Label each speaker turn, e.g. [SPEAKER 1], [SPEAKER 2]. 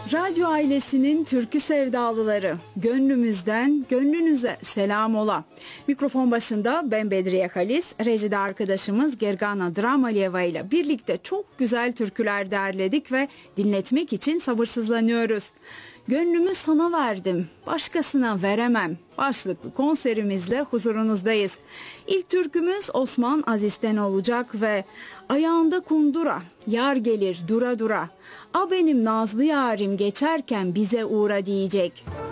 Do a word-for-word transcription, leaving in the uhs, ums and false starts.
[SPEAKER 1] Radyo ailesinin türkü sevdalıları, gönlümüzden gönlünüze selam ola. Mikrofon başında ben Bedriye Halis, rejide arkadaşımız Gergana Dramaliyeva ile birlikte çok güzel türküler derledik ve dinletmek için sabırsızlanıyoruz. Gönlümü sana verdim, başkasına veremem başlıklı konserimizle huzurunuzdayız. İlk türkümüz Osman Aziz'den olacak ve ayağında kundura, yar gelir dura dura, a benim nazlı yarim geçerken bize uğra diyecek.